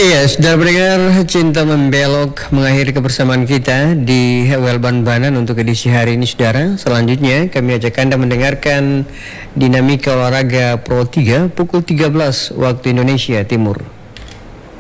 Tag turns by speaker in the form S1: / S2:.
S1: Iya, sudah mendengar Cinta Membelok mengakhiri kebersamaan kita di Well Banan untuk edisi hari ini, saudara. Selanjutnya kami ajak Anda mendengarkan dinamika olahraga Pro 3 pukul 13 waktu Indonesia Timur.